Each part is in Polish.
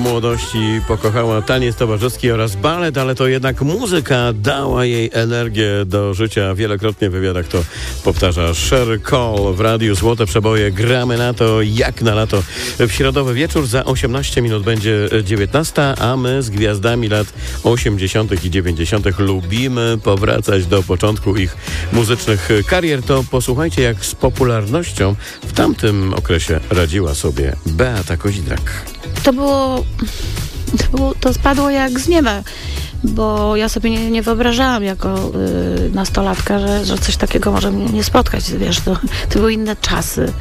młodości pokochała taniec towarzyski oraz balet, ale to jednak muzyka dała jej energię do życia. Wielokrotnie w wywiadach to powtarza Sherry Cole w radiu Złote Przeboje. Gramy na to jak na lato. W środowy wieczór za 18 minut będzie 19, a my z gwiazdami lat 80. i 90. lubimy powracać do początku ich muzycznych karier. To posłuchajcie, jak z popularnością w tamtym okresie radziła sobie Beata Kozidrak. To spadło jak z nieba, bo ja sobie nie wyobrażałam jako nastolatka, że coś takiego może mnie nie spotkać, wiesz, to były inne czasy.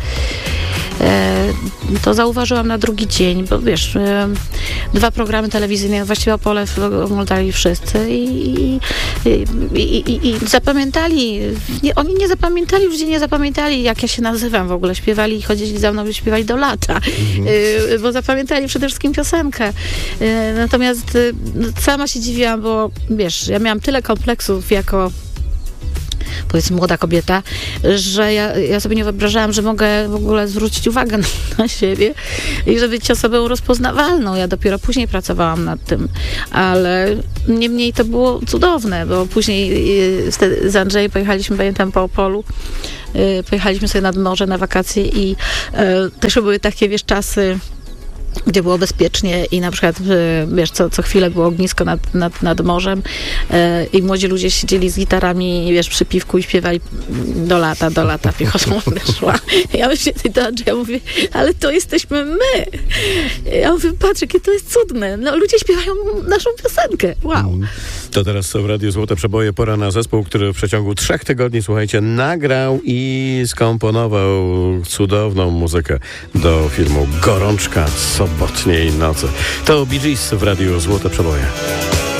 To zauważyłam na drugi dzień, bo wiesz, 2 programy telewizyjne, właściwie Opole oglądali wszyscy i zapamiętali, oni nie zapamiętali, ludzie nie zapamiętali, jak ja się nazywam w ogóle, śpiewali i chodzili za mną, śpiewali do lata, bo zapamiętali przede wszystkim piosenkę. Natomiast sama się dziwiłam, bo wiesz, ja miałam tyle kompleksów jako powiedzmy młoda kobieta, że ja sobie nie wyobrażałam, że mogę w ogóle zwrócić uwagę na siebie i żeby być osobą rozpoznawalną. Ja dopiero później pracowałam nad tym, ale niemniej to było cudowne, bo później wtedy z Andrzejem pojechaliśmy, pamiętam, po Opolu. Pojechaliśmy sobie nad morze na wakacje i też były takie, wiesz, czasy, gdzie było bezpiecznie i na przykład, wiesz, co chwilę było ognisko nad morzem i młodzi ludzie siedzieli z gitarami, wiesz, przy piwku i śpiewali do lata, piechotą szła. Ja myślę do Andrzeja, mówię, ale to jesteśmy my. Ja mówię, patrz, jakie to jest cudne. No, ludzie śpiewają naszą piosenkę. Wow. To teraz w Radiu Złote Przeboje pora na zespół, który w przeciągu 3 tygodni, słuchajcie, nagrał i skomponował cudowną muzykę do filmu Gorączka sobotniej nocy. To Bee Gees w Radiu Złote Przeboje.